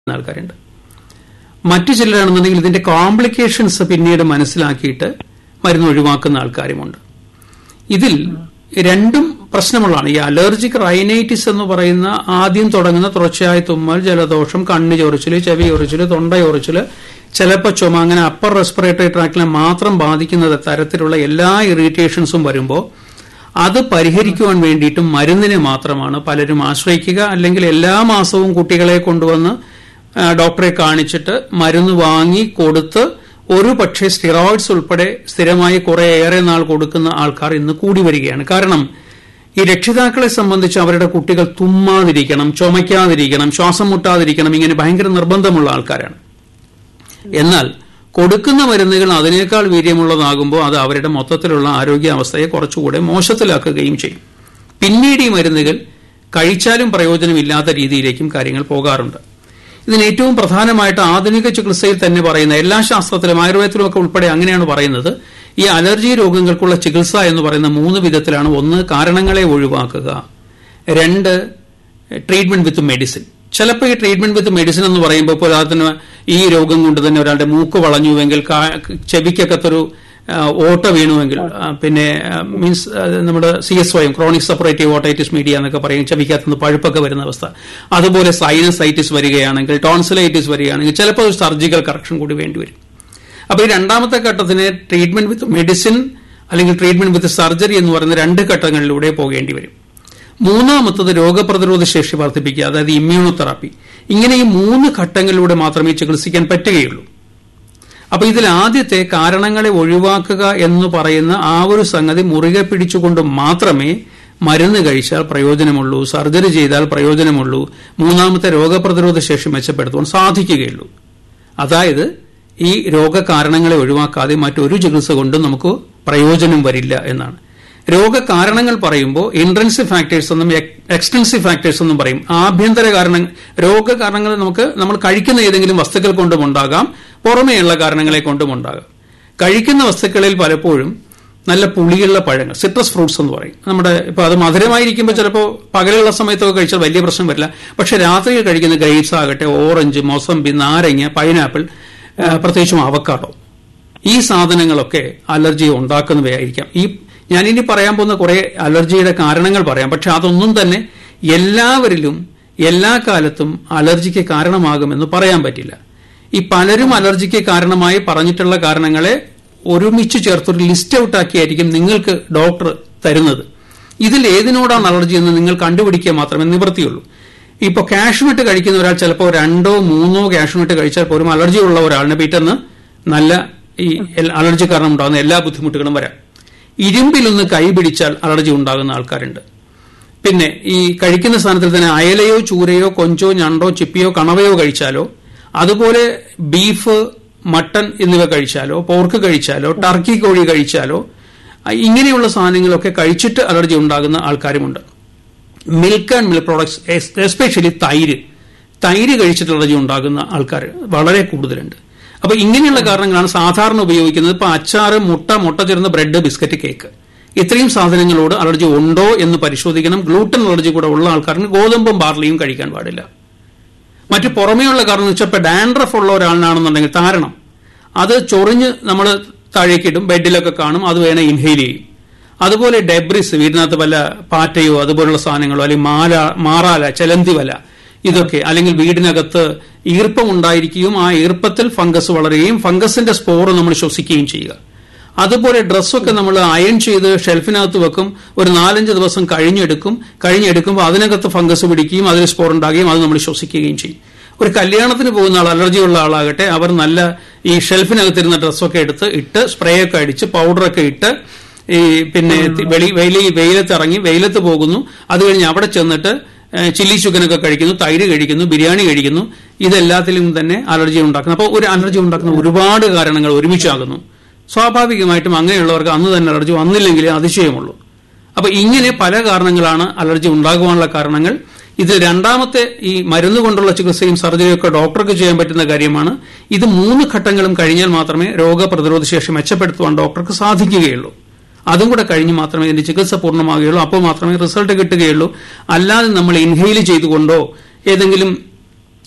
ആൾക്കാരുണ്ട്. മറ്റു ചിലരാണെന്നുണ്ടെങ്കിൽ ഇതിന്റെ കോംപ്ലിക്കേഷൻസ് പിന്നീട് മനസ്സിലാക്കിയിട്ട് മരുന്ന് ഒഴിവാക്കുന്ന ആൾക്കാരുമുണ്ട്. ഇതിൽ രണ്ടും പ്രശ്നമുള്ളതാണ്. ഈ അലർജിക് റൈനൈറ്റിസ് എന്ന് പറയുന്ന ആദ്യം തുടങ്ങുന്ന തുടർച്ചയായ തുമ്മൽ, ജലദോഷം, കണ്ണ് ചൊറിച്ചില്, ചെവി ചൊറിച്ചില്, തൊണ്ട ചൊറിച്ചില്, ചിലപ്പോൾ ചുമ, അങ്ങനെ അപ്പർ റെസ്പിറേറ്ററി ട്രാക്റ്റിനെ മാത്രം ബാധിക്കുന്ന തരത്തിലുള്ള എല്ലാ ഇറിറ്റേഷൻസും വരുമ്പോൾ അത് പരിഹരിക്കുവാൻ വേണ്ടിയിട്ടും മരുന്നിനെ മാത്രമാണ് പലരും ആശ്രയിക്കുക. അല്ലെങ്കിൽ എല്ലാ മാസവും കുട്ടികളെ കൊണ്ടുവന്ന് ഡോക്ടറെ കാണിച്ചിട്ട് മരുന്ന് വാങ്ങി കൊടുത്ത് ഒരു പക്ഷേ സ്റ്റിറോയിഡ്സ് ഉൾപ്പെടെ സ്ഥിരമായി കുറേയേറെ നാൾ കൊടുക്കുന്ന ആൾക്കാർ ഇന്ന് കൂടി വരികയാണ്. കാരണം ഈ രക്ഷിതാക്കളെ സംബന്ധിച്ച് അവരുടെ കുട്ടികൾ തുമ്മാതിരിക്കണം, ചുമയ്ക്കാതിരിക്കണം, ശ്വാസം മുട്ടാതിരിക്കണം, ഇങ്ങനെ ഭയങ്കര നിർബന്ധമുള്ള ആൾക്കാരാണ്. എന്നാൽ കൊടുക്കുന്ന മരുന്നുകൾ അതിനേക്കാൾ വീര്യമുള്ളതാകുമ്പോൾ അത് അവരുടെ മൊത്തത്തിലുള്ള ആരോഗ്യാവസ്ഥയെ കുറച്ചുകൂടെ മോശത്തിലാക്കുകയും ചെയ്യും. പിന്നീട് ഈ മരുന്നുകൾ കഴിച്ചാലും പ്രയോജനമില്ലാത്ത രീതിയിലേക്കും കാര്യങ്ങൾ പോകാറുണ്ട്. ഇതിന് ഏറ്റവും പ്രധാനമായിട്ട് ആധുനിക ചികിത്സയിൽ തന്നെ പറയുന്ന, എല്ലാ ശാസ്ത്രത്തിലും ആയുർവേദത്തിലും ഒക്കെ ഉൾപ്പെടെ അങ്ങനെയാണ് പറയുന്നത്, ഈ അലർജി രോഗങ്ങൾക്കുള്ള ചികിത്സ എന്ന് പറയുന്ന 3 വിധത്തിലാണ്. 1, കാരണങ്ങളെ ഒഴിവാക്കുക. 2, ട്രീറ്റ്മെന്റ് വിത്ത് മെഡിസിൻ. ചിലപ്പോൾ ഈ ട്രീറ്റ്മെന്റ് വിത്ത് മെഡിസിൻ എന്ന് പറയുമ്പോൾ ഇപ്പോൾ അതിന് ഈ രോഗം കൊണ്ട് തന്നെ ഒരാളുടെ മൂക്ക് വളഞ്ഞുവെങ്കിൽ, ചെവിക്കകത്തൊരു ഓട്ട വീണുവെങ്കിൽ, പിന്നെ മീൻസ് നമ്മുടെ CSOM, ക്രോണിക് സെപ്പറേറ്റീവ് ഓട്ടൈറ്റിസ് മീഡിയ എന്നൊക്കെ പറയും, ചെവിക്കകത്തുനിന്ന് പഴുപ്പൊക്കെ വരുന്ന അവസ്ഥ. അതുപോലെ സൈനസൈറ്റിസ് വരികയാണെങ്കിൽ, ടോൺസിലൈറ്റിസ് വരികയാണെങ്കിൽ ചിലപ്പോൾ ഒരു സർജിക്കൽ കറക്ഷൻ കൂടി വേണ്ടിവരും. അപ്പോൾ ഈ രണ്ടാമത്തെ ഘട്ടത്തിന് ട്രീറ്റ്മെന്റ് വിത്ത് മെഡിസിൻ അല്ലെങ്കിൽ ട്രീറ്റ്മെന്റ് വിത്ത് സർജറി എന്ന് പറയുന്ന 2 ഘട്ടങ്ങളിലൂടെ പോകേണ്ടി വരും. മൂന്നാമത്തത് രോഗപ്രതിരോധ ശേഷി വർദ്ധിപ്പിക്കുക, അതായത് ഇമ്മ്യൂണോതെറാപ്പി. ഇങ്ങനെ ഈ 3 ഘട്ടങ്ങളിലൂടെ മാത്രമേ ചികിത്സിക്കാൻ പറ്റുകയുള്ളൂ. അപ്പൊ ഇതിൽ ആദ്യത്തെ കാരണങ്ങളെ ഒഴിവാക്കുക എന്ന് പറയുന്ന ആ ഒരു സംഗതി മുറുകെ പിടിച്ചുകൊണ്ട് മാത്രമേ മരുന്ന് കഴിച്ചാൽ പ്രയോജനമുള്ളൂ, സർജറി ചെയ്താൽ പ്രയോജനമുള്ളൂ, മൂന്നാമത്തെ രോഗപ്രതിരോധ ശേഷി മെച്ചപ്പെടുത്തുവാൻ സാധിക്കുകയുള്ളൂ. അതായത് ഈ രോഗകാരണങ്ങളെ ഒഴിവാക്കാതെ മറ്റൊരു ചികിത്സ കൊണ്ടും നമുക്ക് പ്രയോജനം വരില്ല എന്നാണ്. രോഗകാരണങ്ങൾ പറയുമ്പോൾ ഇൻട്രൻസീവ് ഫാക്ടേഴ്സ് എന്നും എക്സ്റ്റൻസീവ് ഫാക്ടേഴ്സ് എന്നും പറയും. ആഭ്യന്തര കാരണങ്ങൾ, രോഗകാരണങ്ങൾ നമ്മൾ കഴിക്കുന്ന ഏതെങ്കിലും വസ്തുക്കൾ കൊണ്ടും ഉണ്ടാകാം, പുറമേയുള്ള കാരണങ്ങളെ കൊണ്ടും ഉണ്ടാകാം. കഴിക്കുന്ന വസ്തുക്കളിൽ പലപ്പോഴും നല്ല പുളിയുള്ള പഴങ്ങൾ, സിട്രസ് ഫ്രൂട്ട്സ് എന്ന് പറയും. നമ്മുടെ ഇപ്പോൾ അത് മധുരമായിരിക്കുമ്പോൾ ചിലപ്പോൾ പകലുള്ള സമയത്തൊക്കെ കഴിച്ചാൽ വലിയ പ്രശ്നം വരില്ല. പക്ഷെ രാത്രിയിൽ കഴിക്കുന്ന ഗ്രേപ്സ് ആകട്ടെ, ഓറഞ്ച്, മൊസംബി, നാരങ്ങ, പൈനാപ്പിൾ, പ്രത്യേകിച്ചും അവക്കാഡോ, ഈ സാധനങ്ങളൊക്കെ അലർജി ഉണ്ടാക്കുന്നവയായിരിക്കാം. ഞാനിനി പറയാൻ പോകുന്ന കുറെ അലർജിയുടെ കാരണങ്ങൾ പറയാം. പക്ഷെ അതൊന്നും തന്നെ എല്ലാവരിലും എല്ലാ കാലത്തും അലർജിക്ക് കാരണമാകുമെന്ന് പറയാൻ പറ്റില്ല. ഈ പലരും അലർജിക്ക് കാരണമായി പറഞ്ഞിട്ടുള്ള കാരണങ്ങളെ ഒരുമിച്ച് ചേർത്തൊരു ലിസ്റ്റ് ഔട്ടാക്കിയായിരിക്കും നിങ്ങൾക്ക് ഡോക്ടർ തരുന്നത്. ഇതിൽ ഏതിനോടാണ് അലർജി എന്ന് നിങ്ങൾ കണ്ടുപിടിക്കുക മാത്രമേ നിവൃത്തിയുള്ളൂ. ഇപ്പോൾ കാഷ്നട്ട് കഴിക്കുന്ന ഒരാൾ ചിലപ്പോൾ 2 or 3 കാഷ്നട്ട് കഴിച്ചാൽ പോലും അലർജി ഉള്ള ഒരാളിനെ പിറ്റേന്ന് നല്ല ഈ അലർജി കാരണം ഉണ്ടാകുന്ന എല്ലാ ബുദ്ധിമുട്ടുകളും വരാം. ഇരുമ്പിലൊന്ന് കൈ പിടിച്ചാൽ അലർജി ഉണ്ടാകുന്ന ആൾക്കാരുണ്ട്. പിന്നെ ഈ കഴിക്കുന്ന സാധനത്തിൽ തന്നെ അയലയോ ചൂരയോ കൊഞ്ചോ ഞണ്ടോ ചിപ്പിയോ കണവയോ കഴിച്ചാലോ, അതുപോലെ ബീഫ്, മട്ടൺ എന്നിവ കഴിച്ചാലോ, പോർക്ക് കഴിച്ചാലോ, ടർക്കി കോഴി കഴിച്ചാലോ, ഇങ്ങനെയുള്ള സാധനങ്ങളൊക്കെ കഴിച്ചിട്ട് അലർജി ഉണ്ടാകുന്ന ആൾക്കാരുമുണ്ട്. Milk and milk products, especially തൈര് കഴിച്ചിട്ട് അലർജി ഉണ്ടാകുന്ന ആൾക്കാർ വളരെ കൂടുതലുണ്ട്. അപ്പൊ ഇങ്ങനെയുള്ള കാരണങ്ങളാണ് സാധാരണ ഉപയോഗിക്കുന്നത്. ഇപ്പൊ അച്ചാറ്, മുട്ട ചേർന്ന ബ്രെഡ്, ബിസ്ക്കറ്റ്, കേക്ക്, ഇത്രയും സാധനങ്ങളോട് അലർജി ഉണ്ടോ എന്ന് പരിശോധിക്കണം. ഗ്ലൂട്ടൻ അലർജി കൂടെ ഉള്ള ആൾക്കാർക്ക് ഗോതമ്പും ബാർലിയും കഴിക്കാൻ പാടില്ല. മറ്റു പുറമേയുള്ള കാരണം എന്ന് വെച്ചാൽ ഇപ്പൊ ഡാൻഡ്രഫ് ഉള്ള ഒരാളിനാണെന്നുണ്ടെങ്കിൽ താരണം അത് ചൊറിഞ്ഞ് നമ്മൾ താഴേക്കിടും, ബെഡിലൊക്കെ കാണും, അത് വേണേൽ ഇൻഹെയിൽ ചെയ്യും. അതുപോലെ ഡെബ്രിസ്, വീടിനകത്ത് വല്ല പാറ്റയോ അതുപോലുള്ള സാധനങ്ങളോ, അല്ലെങ്കിൽ മാറാല, ചെലന്തി വല, ഇതൊക്കെ, അല്ലെങ്കിൽ വീടിനകത്ത് ഈർപ്പം ഉണ്ടായിരിക്കുകയും ആ ഈർപ്പത്തിൽ ഫംഗസ് വളരുകയും ഫംഗസിന്റെ സ്പോർ നമ്മൾ ശ്വസിക്കുകയും ചെയ്യുക. അതുപോലെ ഡ്രസ്സൊക്കെ നമ്മൾ അയൺ ചെയ്ത് ഷെൽഫിനകത്ത് വെക്കും, ഒരു 4-5 ദിവസം കഴിഞ്ഞെടുക്കുമ്പോൾ അതിനകത്ത് ഫംഗസ് പിടിക്കുകയും അതിൽ സ്പോർ ഉണ്ടാകുകയും അത് നമ്മൾ ശ്വസിക്കുകയും ചെയ്യും. ഒരു കല്യാണത്തിന് പോകുന്ന ആൾ, അലർജിയുള്ള ആളാകട്ടെ, അവർ നല്ല ഈ ഷെൽഫിനകത്തിരുന്ന ഡ്രസ്സൊക്കെ ഇട്ട് സ്പ്രേ ഒക്കെ അടിച്ച് പൗഡറൊക്കെ ഇട്ട് ഈ പിന്നെ വെയിലത്തിറങ്ങി വെയിലത്ത് പോകുന്നു. അത് കഴിഞ്ഞ് അവിടെ ചെന്നിട്ട് ചില്ലി ചിക്കനൊക്കെ കഴിക്കുന്നു, തൈര് കഴിക്കുന്നു, ബിരിയാണി കഴിക്കുന്നു. ഇതെല്ലാത്തിലും തന്നെ അലർജി ഉണ്ടാക്കുന്നു. അപ്പോൾ ഒരു അലർജി ഉണ്ടാക്കുന്ന ഒരുപാട് കാരണങ്ങൾ ഒരുമിച്ചാകുന്നു. സ്വാഭാവികമായിട്ടും അങ്ങനെയുള്ളവർക്ക് അന്ന് തന്നെ അലർജി വന്നില്ലെങ്കിലേ അതിശയമുള്ളൂ. അപ്പൊ ഇങ്ങനെ പല കാരണങ്ങളാണ് അലർജി ഉണ്ടാകുവാനുള്ള കാരണങ്ങൾ. ഇതിൽ രണ്ടാമത്തെ ഈ മരുന്ന് കൊണ്ടുള്ള ചികിത്സയും സർജറിയും ഒക്കെ ഡോക്ടർക്ക് ചെയ്യാൻ പറ്റുന്ന കാര്യമാണ്. ഇത് 3 ഘട്ടങ്ങളും കഴിഞ്ഞാൽ മാത്രമേ രോഗപ്രതിരോധ ശേഷി മെച്ചപ്പെടുത്തുവാൻ ഡോക്ടർക്ക് സാധിക്കുകയുള്ളൂ. അതും കൂടെ കഴിഞ്ഞ് മാത്രമേ ഇതിന്റെ ചികിത്സ പൂർണ്ണമാകുകയുള്ളൂ. അപ്പോൾ മാത്രമേ റിസൾട്ട് കിട്ടുകയുള്ളൂ. അല്ലാതെ നമ്മൾ ഇൻഹെയിൽ ചെയ്തുകൊണ്ടോ ഏതെങ്കിലും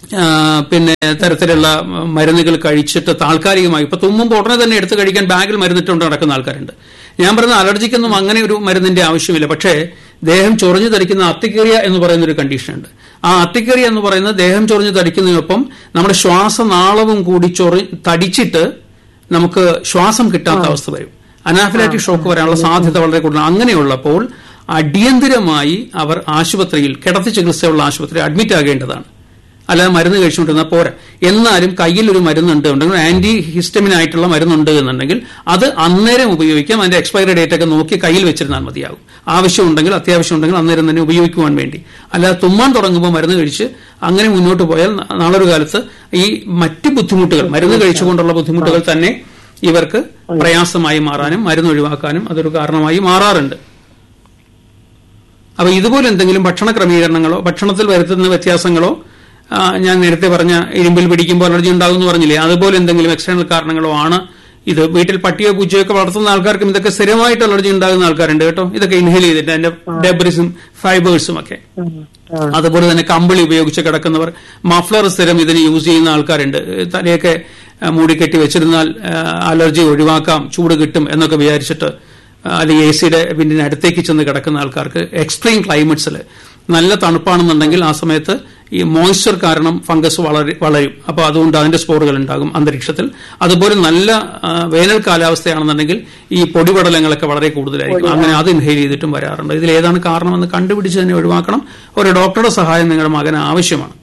പിന്നെ തരത്തിലുള്ള മരുന്നുകൾ കഴിച്ചിട്ട് താൽക്കാലികമായി ഇപ്പൊ തുമ്മുമ്പോൾ ഉടനെ തന്നെ എടുത്ത് കഴിക്കാൻ ബാഗിൽ മരുന്നിട്ടുകൊണ്ട് നടക്കുന്ന ആൾക്കാരുണ്ട്. ഞാൻ പറയുന്ന അലർജിക്കൊന്നും അങ്ങനെ ഒരു മരുന്നിന്റെ ആവശ്യമില്ല. പക്ഷേ ദേഹം ചൊറിഞ്ഞു തടിക്കുന്ന അർട്ടിക്കേറിയ എന്ന് പറയുന്ന ഒരു കണ്ടീഷനുണ്ട്. ആ അർട്ടിക്കേറിയ എന്ന് പറയുന്നത് ദേഹം ചൊറിഞ്ഞു തടിക്കുന്നതിനൊപ്പം നമ്മുടെ ശ്വാസനാളവും കൂടി തടിച്ചിട്ട് നമുക്ക് ശ്വാസം കിട്ടാത്ത അവസ്ഥ വരും. അനാഫിലാറ്റിക് ഷോക്ക് വരാനുള്ള സാധ്യത വളരെ കൂടുതലാണ്. അങ്ങനെയുള്ളപ്പോൾ അടിയന്തരമായി അവർ ആശുപത്രിയിൽ കിടത്തി ചികിത്സയുള്ള ആശുപത്രിയിൽ അഡ്മിറ്റ് ആകേണ്ടതാണ്. അല്ലാതെ മരുന്ന് കഴിച്ചുകൊണ്ടിരുന്നാൽ പോരാ. എന്നാലും കയ്യിൽ ഒരു മരുന്നുണ്ട് ഉണ്ടെങ്കിൽ ആന്റി ഹിസ്റ്റമിൻ ആയിട്ടുള്ള മരുന്നുണ്ട് എന്നുണ്ടെങ്കിൽ അത് അന്നേരം ഉപയോഗിക്കാം. അതിന്റെ എക്സ്പയറി ഡേറ്റ് ഒക്കെ നോക്കി കയ്യിൽ വെച്ചിരുന്നാൽ മതിയാകും. ആവശ്യമുണ്ടെങ്കിൽ അത്യാവശ്യമുണ്ടെങ്കിൽ അന്നേരം തന്നെ ഉപയോഗിക്കുവാൻ വേണ്ടി. അല്ലാതെ തുമ്മാൻ തുടങ്ങുമ്പോൾ മരുന്ന് കഴിച്ച് അങ്ങനെ മുന്നോട്ട് പോയാൽ നാളൊരു കാലത്ത് ഈ മറ്റ് ബുദ്ധിമുട്ടുകൾ മരുന്ന് കഴിച്ചുകൊണ്ടുള്ള ബുദ്ധിമുട്ടുകൾ തന്നെ ഇവർക്ക് പ്രയാസമായി മാറാനും മരുന്ന് ഒഴിവാക്കാനും അതൊരു കാരണമായി മാറാറുണ്ട്. അപ്പൊ ഇതുപോലെ എന്തെങ്കിലും ഭക്ഷണ ക്രമീകരണങ്ങളോ ഭക്ഷണത്തിൽ വരുത്തുന്ന വ്യത്യാസങ്ങളോ, ഞാൻ നേരത്തെ പറഞ്ഞ ഇരുമ്പിൽ പിടിക്കുമ്പോൾ അലർജി ഉണ്ടാകും എന്ന് പറഞ്ഞില്ലേ, അതുപോലെ എന്തെങ്കിലും എക്സ്റ്റേണൽ കാരണങ്ങളോ ആണ് ഇത്. വീട്ടിൽ പട്ടിയോ പൂച്ചയോ ഒക്കെ വളർത്തുന്ന ആൾക്കാർക്കും ഇതൊക്കെ സ്ഥിരമായിട്ട് അലർജി ഉണ്ടാകുന്ന ആൾക്കാരുണ്ട് കേട്ടോ. ഇതൊക്കെ ഇൻഹേൽ ചെയ്തിട്ട് അതിന്റെ ഡെബ്രിസും ഫൈബേഴ്സും ഒക്കെ. അതുപോലെ തന്നെ കമ്പിളി ഉപയോഗിച്ച് കിടക്കുന്നവർ, മഫ്ലർ സ്ഥിരം ഇതിന് യൂസ് ചെയ്യുന്ന ആൾക്കാരുണ്ട്. തലയൊക്കെ മൂടിക്കെട്ടി വെച്ചിരുന്നാൽ അലർജി ഒഴിവാക്കാം, ചൂട് കിട്ടും എന്നൊക്കെ വിചാരിച്ചിട്ട് അല്ലെങ്കിൽ എസിയുടെ വിൻഡിന് അടുത്തേക്ക് ചെന്ന് കിടക്കുന്ന ആൾക്കാർക്ക് എക്സ്ട്രീം ക്ലൈമറ്റ്സിൽ നല്ല തണുപ്പാണെന്നുണ്ടെങ്കിൽ ആ സമയത്ത് ഈ മോയ്സ്ചർ കാരണം ഫംഗസ് വളരും. അപ്പോൾ അതുകൊണ്ട് അതിന്റെ സ്പോറുകൾ ഉണ്ടാകും അന്തരീക്ഷത്തിൽ. അതുപോലെ നല്ല വേനൽ കാലാവസ്ഥയാണെന്നുണ്ടെങ്കിൽ ഈ പൊടിപടലങ്ങളൊക്കെ വളരെ കൂടുതലായിരിക്കും. അങ്ങനെ അത് ഇൻഹെയിൽ ചെയ്തിട്ടും വരാറുണ്ട്. ഇതിൽ ഏതാണ് കാരണമെന്ന് കണ്ടുപിടിച്ച് തന്നെ ഒഴിവാക്കണം. ഒരു ഡോക്ടറുടെ സഹായം നിങ്ങളുടെ മകന് ആവശ്യമാണ്.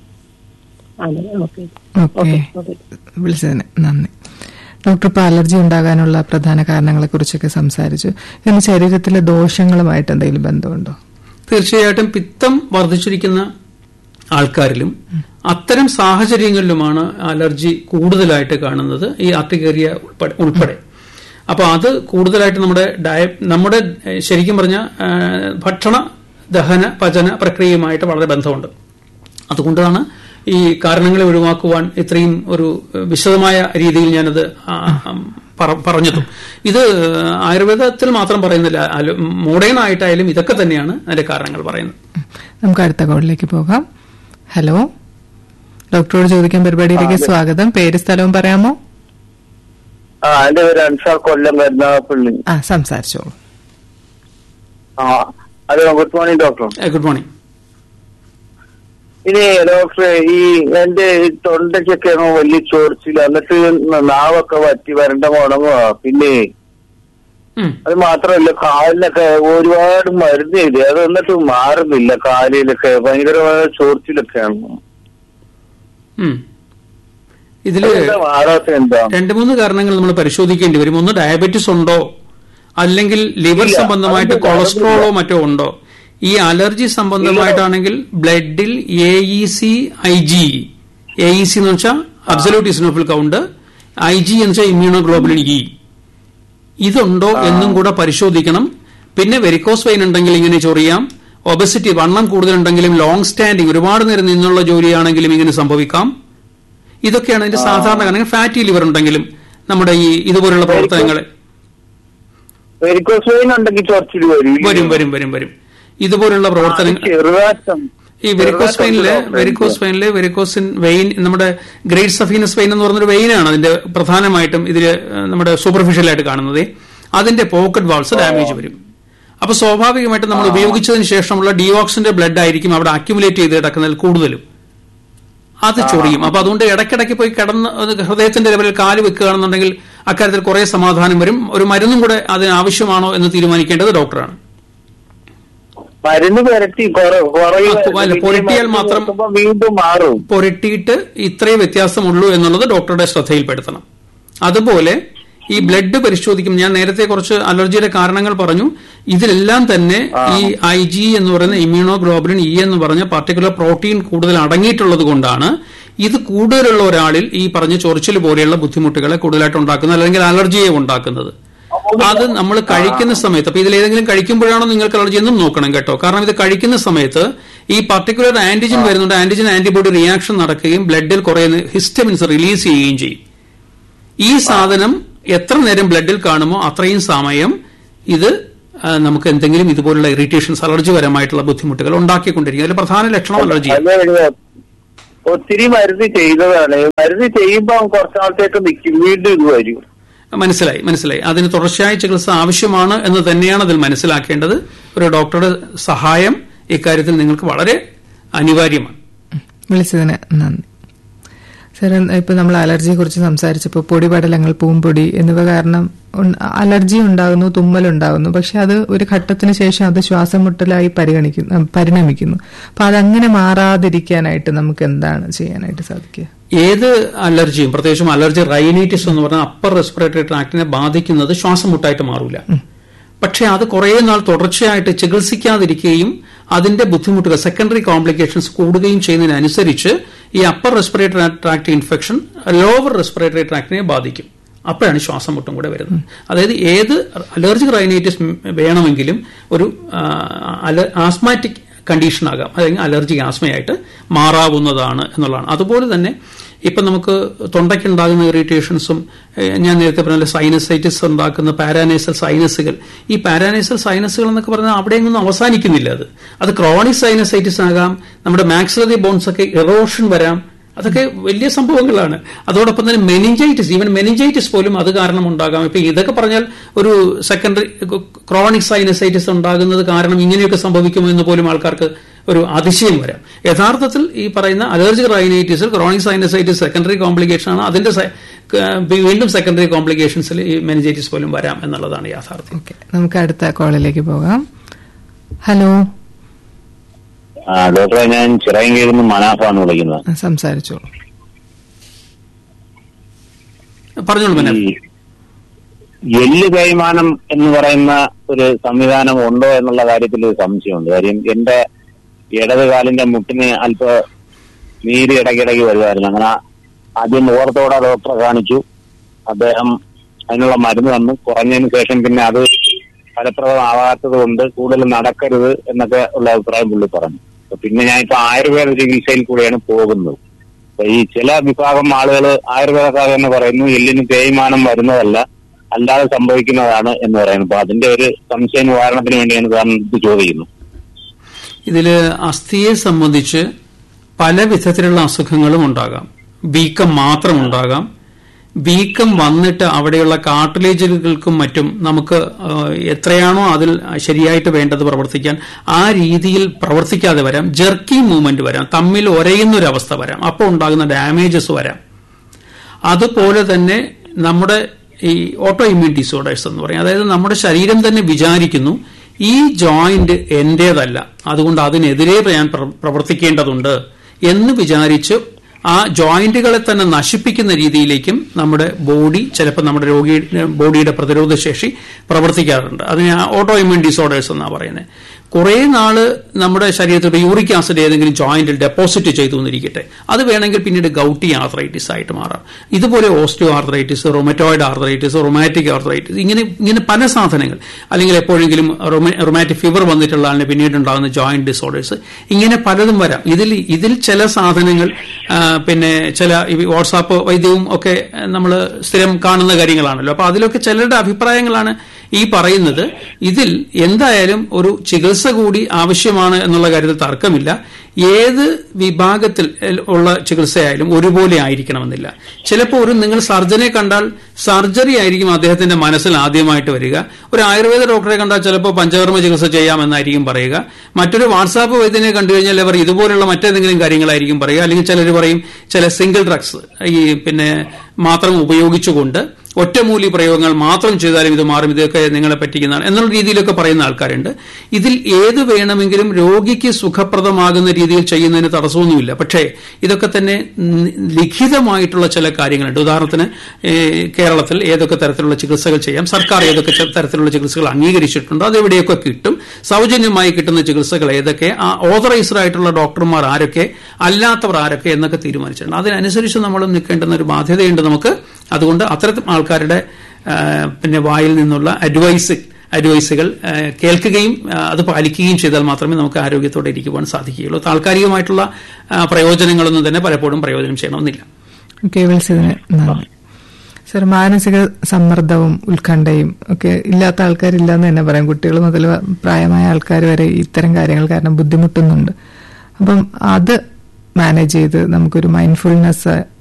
വിളിച്ചതിന് നന്ദി. ഡോക്ടർ, ഇപ്പോൾ അലർജി ഉണ്ടാകാനുള്ള പ്രധാന കാരണങ്ങളെ കുറിച്ചൊക്കെ സംസാരിച്ചു. ഇതിന് ശരീരത്തിലെ ദോഷങ്ങളുമായിട്ട് എന്തെങ്കിലും ബന്ധമുണ്ടോ? തീർച്ചയായിട്ടും പിത്തം വർദ്ധിച്ചിരിക്കുന്ന ആൾക്കാരിലും അത്തരം സാഹചര്യങ്ങളിലുമാണ് അലർജി കൂടുതലായിട്ട് കാണുന്നത്, ഈ അർട്ടിക്കേറിയ ഉൾപ്പെടെ. അപ്പോൾ അത് കൂടുതലായിട്ട് നമ്മുടെ ശരിക്കും പറഞ്ഞ ഭക്ഷണ ദഹന പചന പ്രക്രിയയുമായിട്ട് വളരെ ബന്ധമുണ്ട്. അതുകൊണ്ടാണ് ഈ കാരണങ്ങളെ ഒഴിവാക്കുവാൻ ഇത്രയും ഒരു വിശദമായ രീതിയിൽ ഞാനത് പറഞ്ഞതും. ഇത് ആയുർവേദത്തിൽ മാത്രം പറയുന്നില്ല, മോഡേൺ ആയിട്ടായാലും ഇതൊക്കെ തന്നെയാണ് അതിന്റെ കാരണങ്ങൾ പറയുന്നത്. നമുക്ക് അടുത്ത കോളിലേക്ക് പോകാം. ഹലോ, ഡോക്ടറോട് ചോദിക്കാൻ പരിപാടിയിലേക്ക് സ്വാഗതം. പേര് സ്ഥലവും പറയാമോ? എന്റെ പേര് അൻസാർ, കൊല്ലം കരുനാഗപ്പള്ളി. സംസാരിച്ചോളൂ. Hello, good morning doctor. Good morning. ഇനി ഡോക്ടറെ, ഈ എന്റെ തൊണ്ടയ്ക്കൊക്കെ വലിയ ചോർച്ചില്ല, എന്നിട്ട് നാവൊക്കെ വറ്റി വരണ്ട ഉണങ്ങുക. പിന്നെ അത് മാത്രമല്ല, കാലിലൊക്കെ ഒരുപാട് മരുന്ന് ചെയ്ത് അത് എന്നിട്ട് മാറുന്നില്ല. കാലിലൊക്കെ ഭയങ്കരമായ ചോർച്ചിലൊക്കെയാണ്. ഇതില് രണ്ട് മൂന്ന് കാരണങ്ങൾ നമ്മൾ പരിശോധിക്കേണ്ടി വരും. ഒന്ന്, ഡയബറ്റിസ് ഉണ്ടോ, അല്ലെങ്കിൽ ലിവർ സംബന്ധമായിട്ട് കൊളസ്ട്രോളോ മറ്റോ ഉണ്ടോ. ഈ അലർജി സംബന്ധമായിട്ടാണെങ്കിൽ ബ്ലഡിൽ AEC IG, AEC എന്ന് വെച്ചാൽ അബ്സല്യൂട്ട് ഇസിനോഫിൽ കൗണ്ട്, IG എന്ന് വെച്ചാൽ ഇമ്മ്യൂണോഗ്ലോബുലിൻ E, ഇതുണ്ടോ എന്നും കൂടെ പരിശോധിക്കണം. പിന്നെ വെരിക്കോസ് വെയിൻ ഉണ്ടെങ്കിൽ ഇങ്ങനെ ചൊറിയാം. ഒബസിറ്റി, വണ്ണം കൂടുതലുണ്ടെങ്കിലും ലോങ് സ്റ്റാൻഡിങ് ഒരുപാട് നേരം നിന്നുള്ള ജോലിയാണെങ്കിലും ഇങ്ങനെ സംഭവിക്കാം. ഇതൊക്കെയാണ് ഇതിന്റെ സാധാരണ കാരണങ്ങൾ. ഫാറ്റി ലിവർ ഉണ്ടെങ്കിലും നമ്മുടെ ഈ ഇതുപോലുള്ള പ്രവർത്തനങ്ങൾ വരും. ഇതുപോലുള്ള പ്രവർത്തനങ്ങൾ ഈ വെരിക്കോസ് വെയിനിലെ വെരിക്കോസിൻ വെയിൻ, നമ്മുടെ ഗ്രേറ്റ് സഫീനസ് വെയിൻ എന്ന് പറഞ്ഞൊരു വെയിനാണ് അതിന്റെ പ്രധാനമായിട്ടും ഇതില് നമ്മുടെ സൂപ്പർഫിഷ്യലായിട്ട് കാണുന്നത്. അതിന്റെ പോക്കറ്റ് വാൾസ് ഡാമേജ് വരും. അപ്പൊ സ്വാഭാവികമായിട്ടും നമ്മൾ ഉപയോഗിച്ചതിന് ശേഷമുള്ള ഡിയോക്സിന്റെ ബ്ലഡ് ആയിരിക്കും അവിടെ അക്യുമുലേറ്റ് ചെയ്ത് കിടക്കുന്നതിൽ കൂടുതലും. അത് ചൊറിയും. അപ്പൊ അതുകൊണ്ട് ഇടയ്ക്കിടയ്ക്ക് പോയി കിടന്ന് ഹൃദയത്തിന്റെ ലെവലിൽ കാല് വെക്കുകയാണെന്നുണ്ടെങ്കിൽ അക്കാര്യത്തിൽ കുറെ സമാധാനം വരും. ഒരു മരുന്നും കൂടെ അതിന് ആവശ്യമാണോ എന്ന് തീരുമാനിക്കേണ്ടത് ഡോക്ടറാണ്. മരുന്ന് പുരട്ടിയാൽ മാത്രം വീണ്ടും മാറും. പുരട്ടിയിട്ട് ഇത്രയും വ്യത്യാസമുള്ളൂ എന്നുള്ളത് ഡോക്ടറുടെ ശ്രദ്ധയിൽപ്പെടുത്തണം. അതുപോലെ ഈ ബ്ലഡ് പരിശോധിക്കും. ഞാൻ നേരത്തെ കുറച്ച് അലർജിയുടെ കാരണങ്ങൾ പറഞ്ഞു. ഇതിലെല്ലാം തന്നെ ഈ IG എന്ന് പറയുന്ന ഇമ്മ്യൂണോഗ്ലോബുലിൻ E എന്ന് പറഞ്ഞ പർട്ടിക്കുലർ പ്രോട്ടീൻ കൂടുതൽ അടങ്ങിയിട്ടുള്ളത് കൊണ്ടാണ് ഇത് കൂടുതലുള്ള ഒരാളിൽ ഈ പറഞ്ഞ ചൊറിച്ചിൽ പോലെയുള്ള ബുദ്ധിമുട്ടുകളെ കൂടുതലായിട്ട് ഉണ്ടാക്കുന്നത്, അല്ലെങ്കിൽ അലർജിയെ ഉണ്ടാക്കുന്നത്. അത് നമ്മൾ കഴിക്കുന്ന സമയത്ത്, അപ്പൊ ഇതിലേതെങ്കിലും കഴിക്കുമ്പോഴാണോ നിങ്ങൾക്ക് അലർജി എന്നും നോക്കണം കേട്ടോ. കാരണം ഇത് കഴിക്കുന്ന സമയത്ത് ഈ പർട്ടിക്കുലർ ആന്റിജൻ വരുന്നുണ്ട്, ആന്റിജൻ ആന്റിബോഡി റിയാക്ഷൻ നടക്കുകയും ബ്ലഡിൽ കുറെ ഹിസ്റ്റമിൻസ് റിലീസ് ചെയ്യുകയും ചെയ്യും. ഈ സാധനം എത്ര നേരം ബ്ലഡിൽ കാണുമോ അത്രയും സമയം ഇത് നമുക്ക് എന്തെങ്കിലും ഇതുപോലുള്ള ഇറിറ്റേഷൻസ്, അലർജി പരമായിട്ടുള്ള ബുദ്ധിമുട്ടുകൾ ഉണ്ടാക്കിക്കൊണ്ടിരിക്കും. അതിൽ പ്രധാന ലക്ഷണം അലർജി. ഒത്തിരി മരുന്ന് ചെയ്തതാണ്. മരുന്ന് ചെയ്യുമ്പോ കുറച്ചാളത്തേക്ക് നിൽക്കും, വീണ്ടും ഇത് വരും. മനസ്സിലായി. അതിന് തുടർച്ചയായ ചികിത്സ ആവശ്യമാണ് എന്ന് തന്നെയാണ് അതിൽ മനസ്സിലാക്കേണ്ടത്. ഒരു ഡോക്ടറുടെ സഹായം ഇക്കാര്യത്തിൽ നിങ്ങൾക്ക് വളരെ അനിവാര്യമാണ്. വിളിച്ചതിന് നന്ദി. സാർ, ഇപ്പൊ നമ്മൾ അലർജിയെ കുറിച്ച് സംസാരിച്ചപ്പോൾ പൊടിപടലങ്ങൾ, പൂമ്പൊടി എന്നിവ കാരണം അലർജി ഉണ്ടാകുന്നു, തുമ്മലുണ്ടാകുന്നു. പക്ഷെ അത് ഒരു ഘട്ടത്തിന് ശേഷം അത് ശ്വാസം മുട്ടലായി പരിണമിക്കുന്നു. അപ്പൊ അതങ്ങനെ മാറാതിരിക്കാനായിട്ട് നമുക്ക് എന്താണ് ചെയ്യാനായിട്ട് സാധിക്കുക? ഏത് അലർജിയും, പ്രത്യേകിച്ചും അലർജി റൈനൈറ്റിസ് എന്ന് പറഞ്ഞാൽ അപ്പർ റെസ്പിറേറ്ററി ട്രാക്ടിനെ ബാധിക്കുന്നത് ശ്വാസം മുട്ടായിട്ട് മാറൂല. പക്ഷെ അത് കുറെ നാൾ തുടർച്ചയായിട്ട് ചികിത്സിക്കാതിരിക്കുകയും അതിന്റെ ബുദ്ധിമുട്ടുകൾ, സെക്കൻഡറി കോംപ്ലിക്കേഷൻസ് കൂടുകയും ചെയ്യുന്നതിനനുസരിച്ച് ഈ upper respiratory tract infection lower respiratory ട്രാക്ടിനെ ബാധിക്കും. അപ്പോഴാണ് ശ്വാസം മുട്ടും കൂടെ വരുന്നത്. അതായത് ഏത് അലർജിക് റൈനൈറ്റിസ് വേണമെങ്കിലും ഒരു ആസ്മാറ്റിക് കണ്ടീഷനാകാം, അല്ലെങ്കിൽ അലർജിക് ആസ്മയായിട്ട് മാറാവുന്നതാണ് എന്നുള്ളതാണ്. അതുപോലെ തന്നെ ഇപ്പം നമുക്ക് തൊണ്ടയ്ക്കുണ്ടാകുന്ന ഇറിറ്റേഷൻസും, ഞാൻ നേരത്തെ പറഞ്ഞ സൈനസൈറ്റിസ് ഉണ്ടാക്കുന്ന പാരാനേസൽ സൈനസുകൾ, ഈ പാരാനേസൽ സൈനസുകൾ എന്നൊക്കെ പറഞ്ഞാൽ അവിടെയൊന്നും അവസാനിക്കുന്നില്ല. അത് ക്രോണിക് സൈനസൈറ്റിസ് ആകാം, നമ്മുടെ മാക്സിലറി ബോൺസ് ഒക്കെ ഇറോഷൻ വരാം. അതൊക്കെ വലിയ സംഭവങ്ങളാണ്. അതോടൊപ്പം തന്നെ മെനിഞ്ചൈറ്റിസ്, ഈവൻ മെനിഞ്ചൈറ്റിസ് പോലും അത് കാരണം ഉണ്ടാകാം. ഇപ്പൊ ഇതൊക്കെ പറഞ്ഞാൽ ഒരു സെക്കൻഡറി ക്രോണിക് സൈനസൈറ്റിസ് ഉണ്ടാകുന്നത് കാരണം ഇങ്ങനെയൊക്കെ സംഭവിക്കുമോ എന്ന് പോലും ആൾക്കാർക്ക് ഒരു അതിശയം വരാം. യഥാർത്ഥത്തിൽ ഈ പറയുന്ന allergic റൈനൈറ്റിസിൽ chronic sinusitis secondary complication ആണ്. അതിന്റെ വീണ്ടും സെക്കൻഡറി കോംപ്ലിക്കേഷൻസിൽ ഈ മെനിഞ്ചൈറ്റിസ് പോലും വരാം എന്നുള്ളതാണ് യാഥാർത്ഥ്യം. നമുക്ക് അടുത്ത കോളിലേക്ക് പോകാം. ഹലോ ഡോക്ടറെ, ഞാൻ ചിറയൻകീഴിൽ നിന്ന് മനാഫാണ് വിളിക്കുന്നത്. സംസാരിച്ചോളൂ. പറഞ്ഞോളൂ. എല്ല് തേയ്മാനം എന്ന് പറയുന്ന ഒരു സംവിധാനം ഉണ്ടോ എന്നുള്ള കാര്യത്തിൽ സംശയമുണ്ട്. കാര്യം എന്റെ ഇടത് കാലിന്റെ മുട്ടിന് അല്പ നീര് ഇടയ്ക്കിടയ്ക്ക് വരുമായിരുന്നു. അങ്ങനെ ആദ്യം ഓർത്തോടെ ഡോക്ടറെ കാണിച്ചു. അദ്ദേഹം അതിനുള്ള മരുന്ന് തന്നു. കുറഞ്ഞതിന് ശേഷം പിന്നെ അത് ഫലപ്രദമാവാത്തത് കൊണ്ട് കൂടുതൽ നടക്കരുത് എന്നൊക്കെ ഉള്ള അഭിപ്രായം പുള്ളി പറഞ്ഞു. പിന്നെ ഞാനിപ്പോ ആയുർവേദ ചികിത്സയിൽ കൂടെയാണ് പോകുന്നത്. അപ്പൊ ഈ ചില വിഭാഗം ആളുകൾ ആയുർവേദക്കാർ തന്നെ പറയുന്നു എല്ലിന് തേയ്മാനം വരുന്നതല്ല, അല്ലാതെ സംഭവിക്കുന്നതാണ് എന്ന് പറയുന്നു. അപ്പൊ അതിന്റെ ഒരു സംശയ നിവാരണത്തിന് വേണ്ടിയാണ് സാറിന് ഇത് ചോദിക്കുന്നത്. ഇതില് അസ്ഥിയെ സംബന്ധിച്ച് പല വിധത്തിലുള്ള അസുഖങ്ങളും ഉണ്ടാകാം. വീക്കം മാത്രം ഉണ്ടാകാം. വീക്കം വന്നിട്ട് അവിടെയുള്ള കാർട്ടിലേജുകൾക്കും മറ്റും നമുക്ക് എത്രയാണോ അതിൽ ശരിയായിട്ട് വേണ്ടത് പ്രവർത്തിക്കാൻ ആ രീതിയിൽ പ്രവർത്തിക്കാതെ വരാം. ജെർക്കി മൂവ്മെന്റ് വരാം, തമ്മിൽ ഒരയുന്നൊരവസ്ഥ വരാം, അപ്പോൾ ഉണ്ടാകുന്ന ഡാമേജസ് വരാം. അതുപോലെ തന്നെ നമ്മുടെ ഈ ഓട്ടോ ഇമ്മ്യൂൺ ഡിസോർഡേഴ്സ് എന്ന് പറയും. അതായത് നമ്മുടെ ശരീരം തന്നെ വിചാരിക്കുന്നു ഈ ജോയിന്റ് എന്റേതല്ല, അതുകൊണ്ട് അതിനെതിരെ ഞാൻ പ്രവർത്തിക്കേണ്ടതുണ്ട് എന്ന് വിചാരിച്ച് ആ ജോയിന്റുകളെ തന്നെ നശിപ്പിക്കുന്ന രീതിയിലേക്കും നമ്മുടെ ബോഡി, ചിലപ്പോൾ നമ്മുടെ ബോഡിയുടെ പ്രതിരോധ ശേഷി പ്രവർത്തിക്കാറുണ്ട്. അതിന് ഓട്ടോ ഇമ്മ്യൂൺ ഡിസോർഡേഴ്സ് എന്നാണ് പറയുന്നത്. കുറെ നാള് നമ്മുടെ ശരീരത്തിൽ യൂറിക് ആസിഡ് ഏതെങ്കിലും ജോയിന്റിൽ ഡെപ്പോസിറ്റ് ചെയ്തു എന്നിരിക്കട്ടെ, അത് വേണമെങ്കിൽ പിന്നീട് ഗൗട്ടി ആർത്രൈറ്റിസ് ആയിട്ട് മാറാം. ഇതുപോലെ osteo arthritis, rheumatoid arthritis, rheumatic arthritis, ഇങ്ങനെ പല സാധനങ്ങൾ, അല്ലെങ്കിൽ എപ്പോഴെങ്കിലും റൊമാറ്റിക് ഫീവർ വന്നിട്ടുള്ള ആളിന് പിന്നീട് ഉണ്ടാകുന്ന ജോയിന്റ് ഡിസോർഡേഴ്സ്, ഇങ്ങനെ പലതും വരാം. ഇതിൽ ചില സാധനങ്ങൾ പിന്നെ ചില വാട്സാപ്പ് വൈദ്യവും ഒക്കെ നമ്മൾ സ്ഥിരം കാണുന്ന കാര്യങ്ങളാണല്ലോ. അപ്പൊ അതിലൊക്കെ ചിലരുടെ അഭിപ്രായങ്ങളാണ് ഈ പറയുന്നത്. ഇതിൽ എന്തായാലും ഒരു ചികിത്സ കൂടി ആവശ്യമാണ് എന്നുള്ള കാര്യത്തിൽ തർക്കമില്ല. ഏത് വിഭാഗത്തിൽ ഉള്ള ചികിത്സയായാലും ഒരുപോലെ ആയിരിക്കണമെന്നില്ല. ചിലപ്പോൾ നിങ്ങൾ സർജനെ കണ്ടാൽ സർജറി ആയിരിക്കും അദ്ദേഹത്തിന്റെ മനസ്സിൽ ആദ്യമായിട്ട് വരിക. ഒരു ആയുർവേദ ഡോക്ടറെ കണ്ടാൽ ചിലപ്പോൾ പഞ്ചകർമ്മ ചികിത്സ ചെയ്യാമെന്നായിരിക്കും പറയുക. മറ്റൊരു വാട്സാപ്പ് വൈദ്യനെ കണ്ടു കഴിഞ്ഞാൽ അവർ ഇതുപോലുള്ള മറ്റേതെങ്കിലും കാര്യങ്ങളായിരിക്കും പറയുക. അല്ലെങ്കിൽ ചിലർ പറയും ചില സിംഗിൾ ഡ്രഗ്സ് മാത്രം ഉപയോഗിച്ചുകൊണ്ട് ഒറ്റമൂലി പ്രയോഗങ്ങൾ മാത്രം ചെയ്താലും ഇത് മാറും, ഇതൊക്കെ നിങ്ങളെ പറ്റിക്കുന്നതാണ് എന്നുള്ള രീതിയിലൊക്കെ പറയുന്ന ആൾക്കാരുണ്ട്. ഇതിൽ ഏത് വേണമെങ്കിലും രോഗിക്ക് സുഖപ്രദമാകുന്ന രീതിയിൽ ചെയ്യുന്നതിന് തടസ്സമൊന്നുമില്ല. പക്ഷേ ഇതൊക്കെ തന്നെ ലിഖിതമായിട്ടുള്ള ചില കാര്യങ്ങളുണ്ട്. ഉദാഹരണത്തിന് കേരളത്തിൽ ഏതൊക്കെ തരത്തിലുള്ള ചികിത്സകൾ ചെയ്യാം, സർക്കാർ ഏതൊക്കെ തരത്തിലുള്ള ചികിത്സകൾ അംഗീകരിച്ചിട്ടുണ്ടോ, അതെവിടെയൊക്കെ കിട്ടും, സൗജന്യമായി കിട്ടുന്ന ചികിത്സകൾ ഏതൊക്കെ, ഓതറൈസ്ഡ് ആയിട്ടുള്ള ഡോക്ടർമാർ ആരൊക്കെ, അല്ലാത്തവർ ആരൊക്കെ എന്നൊക്കെ തീരുമാനിച്ചിട്ടുണ്ട്. അതിനനുസരിച്ച് നമ്മൾ നിൽക്കേണ്ടുന്ന ഒരു ബാധ്യതയുണ്ട് നമുക്ക്. അതുകൊണ്ട് അത്തരത്തിൽ ആൾക്കാരുടെ പിന്നെ വായിൽ നിന്നുള്ള അഡ്വൈസുകൾ കേൾക്കുകയും അത് പാലിക്കുകയും ചെയ്താൽ മാത്രമേ നമുക്ക് ആരോഗ്യത്തോടെ ഇരിക്കുവാൻ സാധിക്കുകയുള്ളൂ. താൽക്കാലികമായിട്ടുള്ള പ്രയോജനങ്ങളൊന്നും തന്നെ പലപ്പോഴും പ്രയോജനം ചെയ്യണമെന്നില്ല. സർ, മാനസിക സമ്മർദ്ദവും ഉത്കണ്ഠയും ഒക്കെ ഇല്ലാത്ത ആൾക്കാരില്ലെന്ന് തന്നെ പറയാം. കുട്ടികൾ മുതൽ പ്രായമായ ആൾക്കാർ വരെ ഇത്തരം കാര്യങ്ങൾ കാരണം ബുദ്ധിമുട്ടുന്നുണ്ട്. അപ്പം അത് മാനേജ് ചെയ്ത് നമുക്കൊരു മൈൻഡ്ഫുൾനെസ്